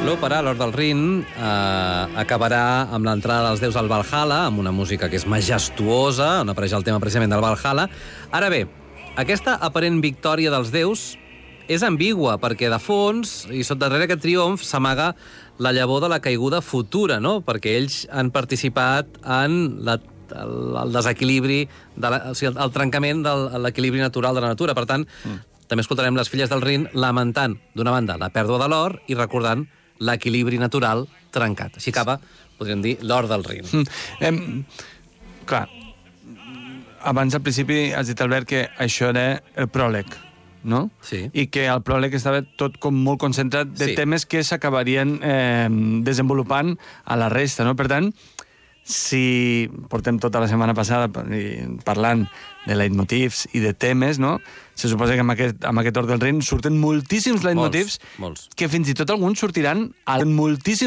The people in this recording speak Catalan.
L'òpera, l'Or del Rin, acabarà amb l'entrada dels déus al Valhalla, amb una música que és majestuosa, on apareix el tema precisament del Valhalla. Ara bé, aquesta aparent victòria dels déus és ambigua, perquè de fons, i sota darrere aquest triomf, s'amaga la llavor de la caiguda futura, no? Perquè ells han participat en el desequilibri, o sigui, el trencament de l'equilibri natural de la natura. Per tant, també escoltarem les filles del Rin lamentant, d'una banda, la pèrdua de l'or i recordant l'equilibri natural trencat. Així acaba, podríem dir, l'Or del Rin. Clar, abans al principi has dit, Albert, que això era el pròleg, no? Sí. I que el pròleg estava tot com molt concentrat de temes que s'acabarien desenvolupant a la resta, no? Per tant, si portem tota la setmana passada parlant de leitmotivs i de temes, no? Se suposa que amb aquest Or del Rin surten moltíssims leitmotivs molts. que fins i tot alguns sortiran moltíssims